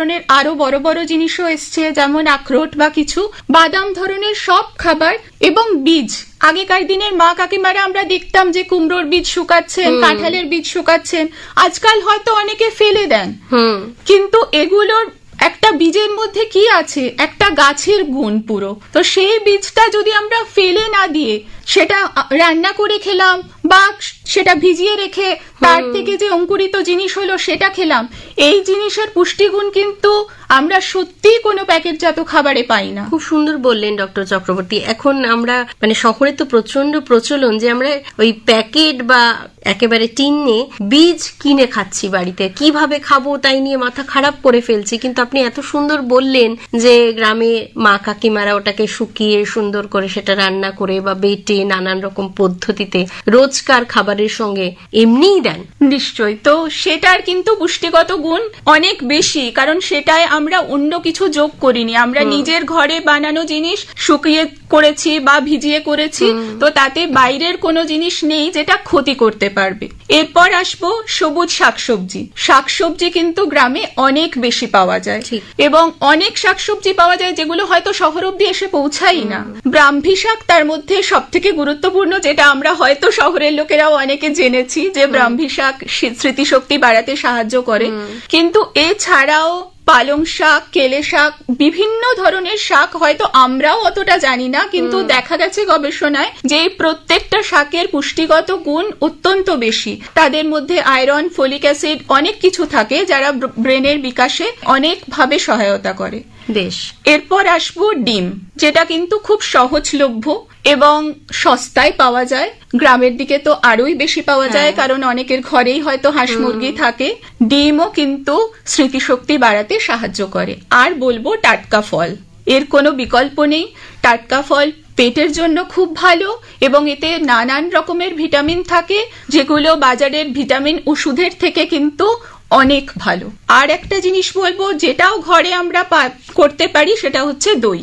ধরনের আরো বড় বড় জিনিসও এসছে, যেমন আখরোট বা কিছু বাদাম ধরনের সব খাবার এবং বীজ। আগেকার দিনের মা কাকিমারা আমরা দেখতাম যে কুমড়োর বীজ শুকাচ্ছেন, কাঁঠালের বীজ শুকাচ্ছেন, আজকাল হয়তো অনেকে ফেলে দেন, কিন্তু এগুলোর একটা বীজের মধ্যে কি আছে, একটা গাছের গুণ পুরো। তো সেই বীজটা যদি আমরা ফেলে না দিয়ে সেটা রান্না করে খেলাম বা সেটা ভিজিয়ে রেখে তার থেকে যে অঙ্কুরিত জিনিস হলো সেটা খেলাম, এই জিনিসের পুষ্টিগুণ কিন্তু আমরা সত্যি কোনো প্যাকেটজাত খাবারে পাই না। খুব সুন্দর বললেন ডক্টর চক্রবর্তী। এখন আমরা মানে শহরে তো প্রচন্ড প্রচলন যে আমরা ওই প্যাকেট বা একেবারে টিনে বীজ কিনে খাচ্ছি বাড়িতে, কিভাবে খাবো তাই নিয়ে মাথা খারাপ করে ফেলছি। কিন্তু আপনি এত সুন্দর বললেন যে গ্রামে মা কাকিমারা ওটাকে শুকিয়ে সুন্দর করে সেটা রান্না করে বা বেটে নানান রকম পদ্ধতিতে রোজকার খাবারের সঙ্গে এমনিই দেন। নিশ্চয়ই, তো সেটার কিন্তু পুষ্টিগত গুণ অনেক বেশি, কারণ সেটায় আমরা অন্য কিছু যোগ করিনি, আমরা নিজের ঘরে বানানো জিনিস শুকিয়ে করেছি বা ভিজিয়ে করেছি, তো তাতে বাইরের কোনো জিনিস নেই যেটা ক্ষতি করতে পারবে। এরপর আসবো সবুজ শাকসবজি। শাকসবজি কিন্তু গ্রামে অনেক বেশি পাওয়া যায় এবং অনেক শাকসবজি পাওয়া যায় যেগুলো হয়তো শহর অব্দি এসে পৌঁছাই না। ব্রাহ্মী শাক তার মধ্যে সব থেকে গুরুত্বপূর্ণ, যেটা আমরা হয়তো শহরের লোকেরাও অনেকে জেনেছি যে ব্রাহ্মী শাক স্মৃতিশক্তি বাড়াতে সাহায্য করে, কিন্তু এছাড়াও পালং শাক, কেলে শাক, বিভিন্ন ধরনের শাক হয়তো আমরাও অতটা জানি না, কিন্তু দেখা গেছে গবেষণায় যে প্রত্যেকটা শাকের পুষ্টিগত গুণ অত্যন্ত বেশি। তাদের মধ্যে আয়রন, ফলিক অ্যাসিড অনেক কিছু থাকে যারা ব্রেনের বিকাশে অনেকভাবে সহায়তা করে। বেশ, এরপর আসবো ডিম, যেটা কিন্তু খুব সহজলভ্য এবং সস্তায় পাওয়া যায়। গ্রামের দিকে তো আরোই বেশি পাওয়া যায়, কারণ অনেকের ঘরেই হয়তো হাঁস মুরগি থাকে। ডিমও কিন্তু স্মৃতিশক্তি বাড়াতে সাহায্য করে। আর বলবো টাটকা ফল, এর কোনো বিকল্প নেই। টাটকা ফল পেটের জন্য খুব ভালো এবং এতে নানান রকমের ভিটামিন থাকে, যেগুলো বাজারের ভিটামিন ওষুধের থেকে কিন্তু অনেক ভালো। আর একটা জিনিস বলবো যেটাও ঘরে আমরা করতে পারি, সেটা হচ্ছে দই,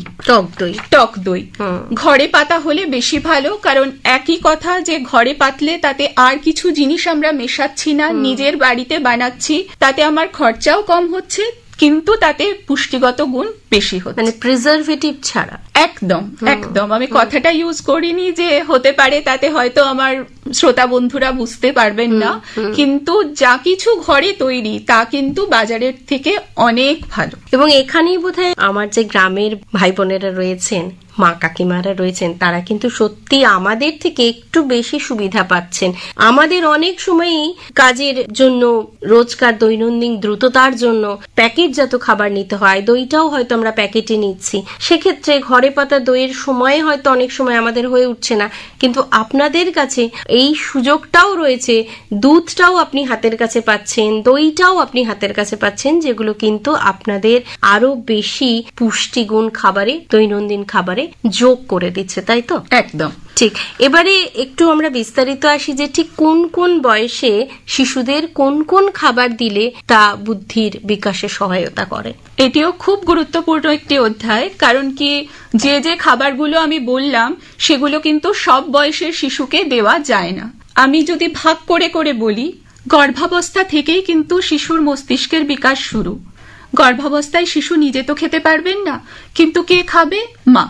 টক দই। ঘরে পাতা হলে বেশি ভালো, কারণ একই কথা যে ঘরে পাতলে তাতে আর কিছু জিনিস আমরা মেশাচ্ছি না, নিজের বাড়িতে বানাচ্ছি, তাতে আমার খরচাও কম হচ্ছে, কিন্তু তাতে পুষ্টিগত গুণ বেশি হচ্ছে, মানে প্রিজারভেটিভ ছাড়া। একদম একদম, আমি কথাটা ইউজ করিনি যে হতে পারে তাতে হয়তো আমার শ্রোতা বন্ধুরা বুঝতে পারবেন না, কিন্তু যা কিছু ঘরে তৈরি তা কিন্তু বাজারের থেকে অনেক ভালো। এবং এখানেই বোধহয় আমার যে গ্রামের ভাই বোনেরা রয়েছেন, মা কাকিমারা রয়েছেন, তারা কিন্তু সত্যি আমাদের থেকে একটু বেশি সুবিধা পাচ্ছেন। আমাদের অনেক সময়ই কাজের জন্য, রোজকার দৈনন্দিন দ্রুততার জন্য প্যাকেটজাত খাবার নিতে হয়, দইটাও হয়তো আমরা প্যাকেটে নিচ্ছি, সেক্ষেত্রে ঘরে পাতা দইয়ের সময়ে হয়তো অনেক সময় আমাদের হয়ে উঠছে না। কিন্তু আপনাদের কাছে এই সুযোগটাও রয়েছে, দুধটাও আপনি হাতের কাছে পাচ্ছেন, দইটাও আপনি হাতের কাছে পাচ্ছেন, যেগুলো কিন্তু আপনাদের আরো বেশি পুষ্টিগুণ খাবারে, দৈনন্দিন খাবারে যোগ করে দিচ্ছে, তাই তো? একদম ঠিক। এবারে একটু আমরা বিস্তারিত আসি যে ঠিক কোন কোন বয়সে শিশুদের কোন কোন খাবার দিলে তা বুদ্ধির বিকাশে সহায়তা করে। এটিও খুব গুরুত্বপূর্ণ একটি অধ্যায়, কারণ কি যে যে খাবারগুলো আমি বললাম সেগুলো কিন্তু সব বয়সের শিশুকে দেওয়া যায় না। আমি যদি ভাগ করে করে বলি, গর্ভাবস্থা থেকেই কিন্তু শিশুর মস্তিষ্কের বিকাশ শুরু। গর্ভাবস্থায় শিশু নিজে তো খেতে পারবেন না, কিন্তু কে খাবে? মা।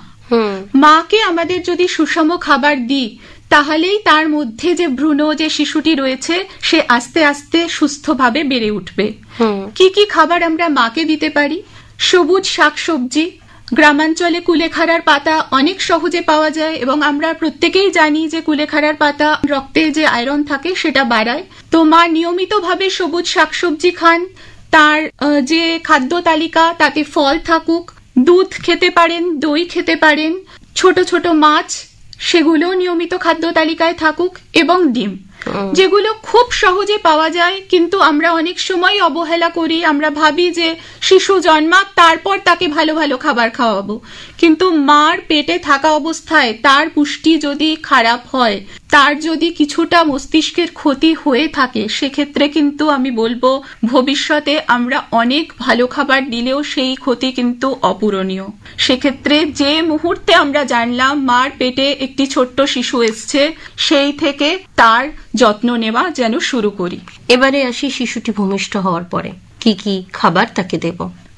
মাকে আমাদের যদি সুষম খাবার দিই, তাহলেই তার মধ্যে যে ভ্রূণ, যে শিশুটি রয়েছে, সে আস্তে আস্তে সুস্থভাবে বেড়ে উঠবে। কি কি খাবার আমরা মাকে দিতে পারি? সবুজ শাকসবজি। গ্রামাঞ্চলে কুলেখাড়ার পাতা অনেক সহজে পাওয়া যায় এবং আমরা প্রত্যেকেই জানি যে কুলেখাড়ার পাতা রক্তে যে আয়রন থাকে সেটা বাড়ায়। তো মা নিয়মিতভাবে সবুজ শাকসবজি খান, তার যে খাদ্য তালিকা তাতে ফল থাকুক, দুধ খেতে পারেন, দই খেতে পারেন, ছোট ছোট মাছ সেগুলো নিয়মিত খাদ্য তালিকায় থাকুক, এবং ডিম, যেগুলো খুব সহজে পাওয়া যায়, কিন্তু আমরা অনেক সময় অবহেলা করি। আমরা ভাবি যে শিশু জন্মাক তারপর তাকে ভালো ভালো খাবার খাওয়াবো, কিন্তু মার পেটে থাকা অবস্থায় তার পুষ্টি যদি খারাপ হয়, তার যদি কিছুটা মস্তিষ্কের ক্ষতি হয়ে থাকে, সেক্ষেত্রে কিন্তু আমি বলবো ভবিষ্যতে আমরা অনেক ভালো খাবার দিলেও সেই ক্ষতি কিন্তু অপূরণীয়। সেক্ষেত্রে যে মুহূর্তে আমরা জানলাম মার পেটে একটি ছোট্ট শিশু এসছে, সেই থেকে তার যত্ন নেওয়া যেন শুরু করি। এবারে আসি শিশুটি ভূমিষ্ঠ হওয়ার পরে কি কি খাবার তাকে দেব।